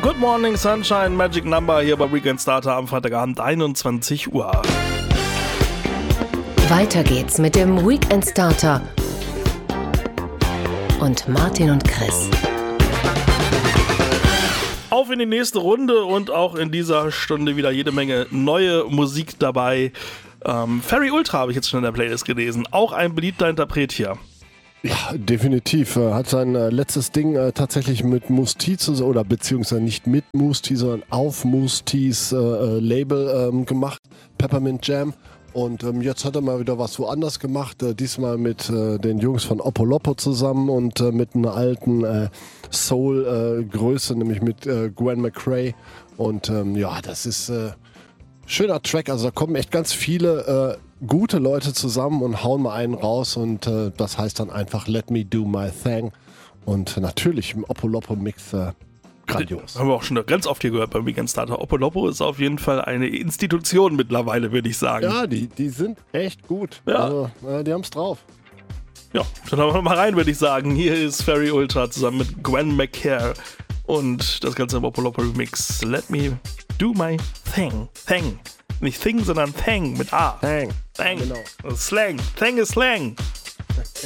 Good Morning Sunshine, Magic Number hier bei Weekend Starter am Freitagabend 21 Uhr. Weiter geht's mit dem Weekend Starter und Martin und Chris. Auf in die nächste Runde und auch in dieser Stunde wieder jede Menge neue Musik dabei. Ferry Ultra habe ich jetzt schon in der Playlist gelesen. Auch ein beliebter Interpret hier. Ja, definitiv. Hat sein letztes Ding tatsächlich mit Mousse T oder beziehungsweise nicht mit Mousse T, sondern auf Mousse T's Label gemacht. Peppermint Jam. Und jetzt hat er mal wieder was woanders gemacht. Diesmal mit den Jungs von Opolopo zusammen und mit einer alten Soul-Größe, nämlich mit Gwen McRae. Und ja, das ist schöner Track. Also da kommen echt ganz viele gute Leute zusammen und hauen mal einen raus. Und das heißt dann einfach Let Me Do My Thing. Und natürlich im Opolopo-Mix grandios. Haben wir auch schon ganz oft hier gehört beim Weekend Starter. Opolopo ist auf jeden Fall eine Institution mittlerweile, würde ich sagen. Ja, die sind echt gut. Ja. Also, die haben's drauf. Ja, dann haben wir mal rein, würde ich sagen. Hier ist Ferry Ultra zusammen mit Gwen McCare und das Ganze im Opolopo Remix. Let me do my thing. Thing. Nicht Thing, sondern Thing mit A. Thing. Thing. Genau. Das ist Slang. Thing ist Slang.